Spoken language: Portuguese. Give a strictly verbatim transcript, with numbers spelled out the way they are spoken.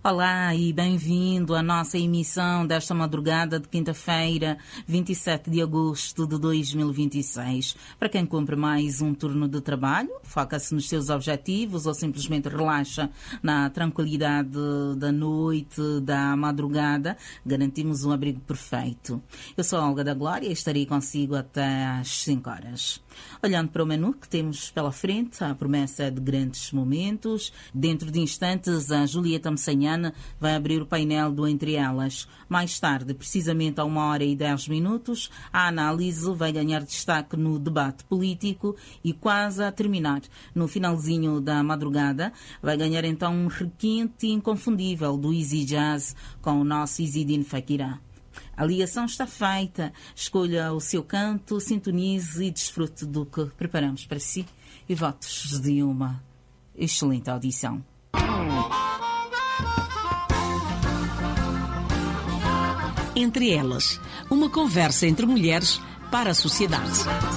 Olá e bem-vindo à nossa emissão desta madrugada de quinta-feira, vinte e sete de agosto de dois mil e vinte e seis. Para quem cumpre mais um turno de trabalho, foca-se nos seus objetivos ou simplesmente relaxa na tranquilidade da noite, da madrugada, garantimos um abrigo perfeito. Eu sou a Olga da Glória e estarei consigo até às cinco horas. Olhando para o menu que temos pela frente, a promessa é de grandes momentos. Dentro de instantes, a Julieta Messanhana vai abrir o painel do Entre Elas. Mais tarde, precisamente a uma hora e dez minutos, a análise vai ganhar destaque no debate político e quase a terminar, no finalzinho da madrugada, vai ganhar então um requinte inconfundível do Easy Jazz com o nosso Isidine Fakirá. A ligação está feita. Escolha o seu canto, sintonize e desfrute do que preparamos para si e votos de uma excelente audição. Entre Elas, uma conversa entre mulheres para a sociedade.